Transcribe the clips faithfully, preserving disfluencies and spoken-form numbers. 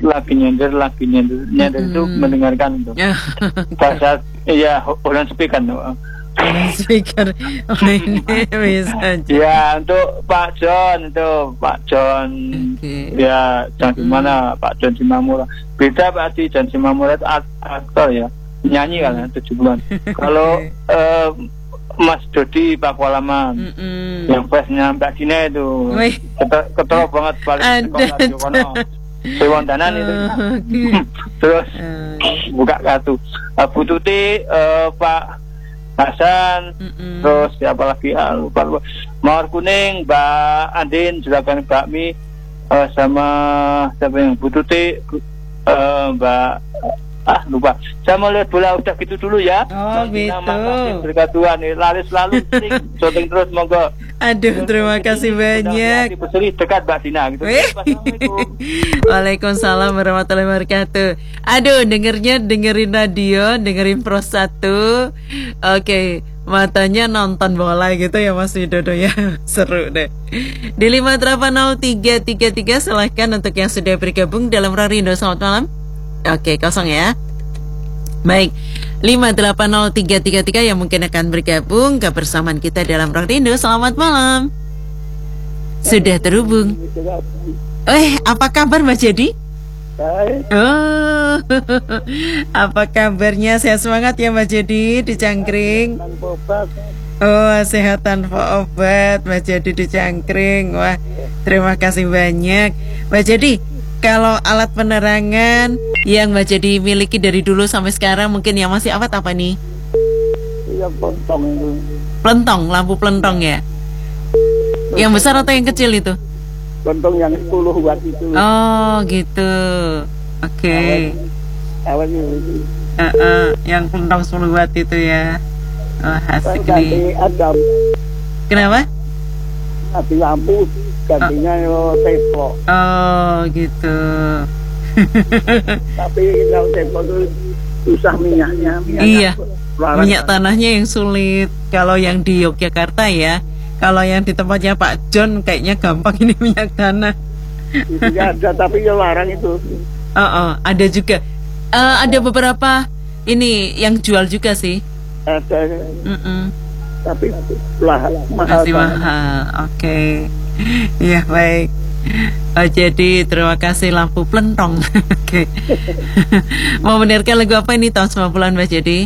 lagi nyender, lagi nyender, nyender mm-hmm. itu mendengarkan itu. Bahasa ya orang speaker tuh. Speaker, oh ini bisa. Ya untuk Pak John itu Pak John, okay. Ya John mm-hmm. mana Pak John Simamura. Beda Pak John John Simamura itu aktor ya, nyanyi kan tujuh bulan. Kalau uh, Mas Dodi Pak Kualaman, mm-mm. yang face-nya Mbak Dina itu ketol banget balik sekolah Jokono Sewandanan itu okay. Terus uh. buka kartu uh, Bu Tuti, uh, Pak Hasan, mm-mm. terus siapa lagi ah, lupa, lupa. Mawar Kuning, Mbak Andin, Juragan Bakmi, uh, sama siapa yang Bu Tuti, uh, Mbak ah lupa, saya mau lihat bola udah gitu dulu ya. Oh gitu. Berkat Tuhan nih, laris selalu sering syuting terus monggo. Aduh terima kasih banyak. Peseri dekat Mbak Dina gitu. Waalaikumsalam warahmatullahi wabarakatuh. Aduh dengernya dengerin radio, dengerin Pro satu. Oke, matanya nonton bola gitu ya Mas Widodo ya. Seru deh. Di lima delapan nol tiga tiga tiga silahkan untuk yang sudah bergabung dalam Rarindo. Selamat malam. Oke, kosong ya. Baik, lima delapan nol tiga tiga tiga yang mungkin akan bergabung kebersamaan kita dalam Rock Rindu. Selamat malam. Sudah terhubung. Eh, apa kabar Mbak Jadi? Oh, apa kabarnya? Sehat semangat ya Mbak Jadi di Cangkring. Oh, sehat tanpa obat Mbak Jadi di Cangkring. Wah, terima kasih banyak Mbak Jadi. Kalau alat penerangan yang Mbak Jadi miliki dari dulu sampai sekarang mungkin yang masih awet apa nih? Iya, pelentong itu. Pelentong, lampu pelentong ya? Pelentong. Yang besar atau yang kecil itu? Pelentong yang sepuluh watt itu. Oh gitu. Oke. Okay. Awet itu. Uh -uh, yang pelentong sepuluh watt itu ya. Oh, asik nih. Ada. Kenapa? Mati lampu. Gantinya oh. Teplo. Oh gitu. Tapi kalau Teplo itu susah minyaknya, minyaknya iya. Minyak tanahnya yang sulit. Kalau yang di Yogyakarta ya, kalau yang di tempatnya Pak John kayaknya gampang ini minyak tanah. Itu ya ada tapi ya larang itu. Oh, oh ada juga. Uh, ada beberapa ini yang jual juga sih. Ada. Mm-mm. Tapi mahal. Masih mahal. Oke. Okay. Iya baik. Oh, jadi terima kasih lampu pelentong. Oke. Mau mendengarkan lagu apa ini tahun sembilan puluhan Mbak Jadi?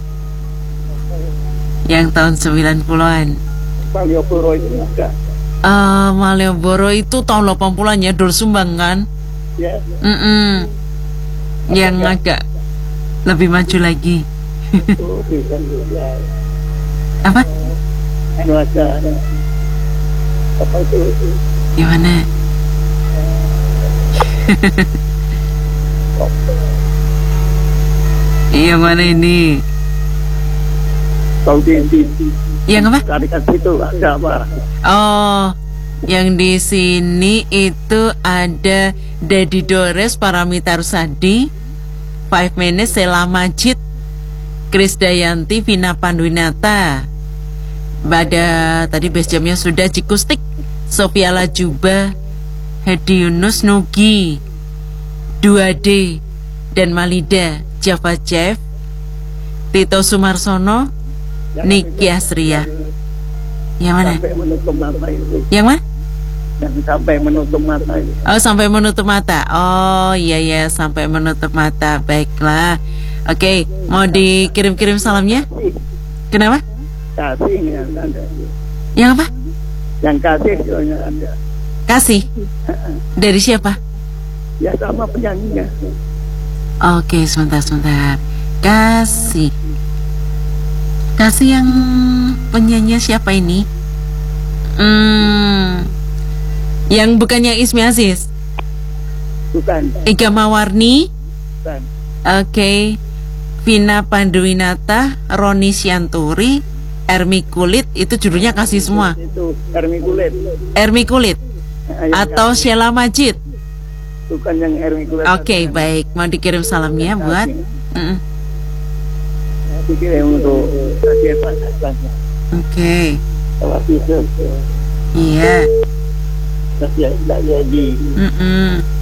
Yang tahun sembilan puluhan. Malioboro itu enggak. Uh, Malioboro itu tahun delapan puluhan ya, Dul Sumbang kan? Ya. Yeah. Yang ya? Agak lebih maju lagi. Oh, bisa, bisa. Apa? Ada. Apa itu? Gimana? Iya mana ini? Tahu di, di, yang apa? Tarikan situ ada apa? Oh, yang di sini itu ada Dedi Dores, Paramita Rusadi, Five Minutes, Sela Majid, Kris Dayanti, Vina Panduwinata. Pada tadi base jamnya sudah Cikustik, Sofia Lajuba, Hedi Yunus, Nugi, dua D, dan Malida, Java Jeff, Tito Sumarsono, Niki Asria. Yang mana? Sampai menutup mata itu. Yang mana? Yang sampai menutup mata itu. Oh, sampai menutup mata. Oh, iya ya, sampai menutup mata. Baiklah. Oke, mau dikirim-kirim salamnya? Kenapa? Kasih yang ada. Yang apa? Yang kasih yang ada. Kasih? Dari siapa? Ya sama penyanyinya. Oke, sebentar, sebentar. Kasih. Kasih yang penyanyi siapa ini? Hmm, yang bukannya Ismi Aziz? Bukan. Ega Mawarni? Bukan. Oke. Okay. Vina Panduwinata, Roni Sianturi, Ermi Kulit, itu judulnya kasih semua. Itu Ermi Kulit. Ermi Kulit. Nah, atau Sheila Majid. Bukan yang Ermi Kulit. Oke, okay, baik. Mau dikirim salamnya buat. Mm-mm. Dikirim untuk kasih Pak. Oke. Kalau bisa. Iya. Kasih tidak jadi. Mm-mm.